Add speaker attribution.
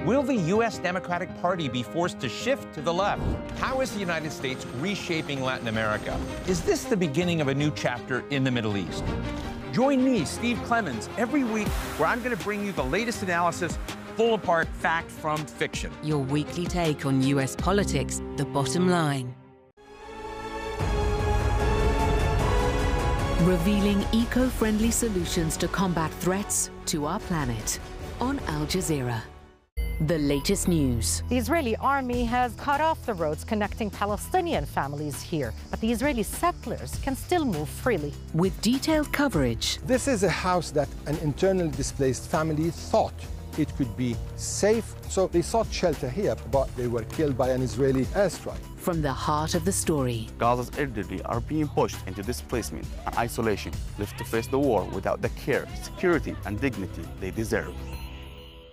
Speaker 1: Will the U.S. Democratic Party be forced to shift to the left? How is the United States reshaping Latin America? Is this the beginning of a new chapter in the Middle East? Join me, Steve Clemons, every week where I'm going to bring you the latest analysis, pull apart fact from fiction.
Speaker 2: Your weekly take on U.S. politics, The Bottom Line. Revealing eco-friendly solutions to combat threats to our planet on Al Jazeera. The latest news.
Speaker 3: The Israeli army has cut off the roads connecting Palestinian families here, but the Israeli settlers can still move freely.
Speaker 2: With detailed coverage.
Speaker 4: This is a house that an internally displaced family thought it could be safe, so they sought shelter here, but they were killed by an Israeli airstrike.
Speaker 2: From the heart of the story.
Speaker 5: Gaza's elderly are being pushed into displacement and isolation, left to face the war without the care, security, and dignity they deserve.